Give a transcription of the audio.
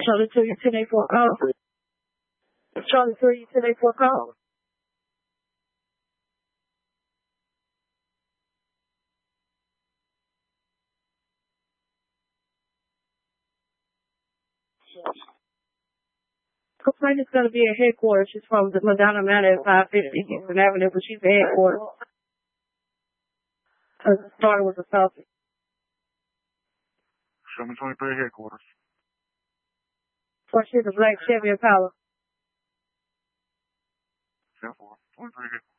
Charlie 2, you 1084 call. Charlie 3, you 1084 call. Complaint is going to be at headquarters. She's from the Madonna Manor at 550 Houston Avenue, but she's at headquarters. Her starter was assaulted. Show me 23 headquarters. Or she's a black Chevy Impala. 10-4. 23 headquarters.